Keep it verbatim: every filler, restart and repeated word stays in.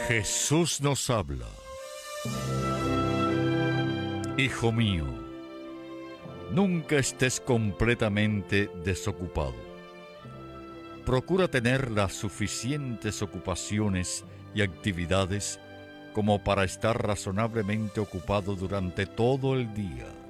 Jesús nos habla. Hijo mío, nunca estés completamente desocupado. Procura tener las suficientes ocupaciones y actividades como para estar razonablemente ocupado durante todo el día.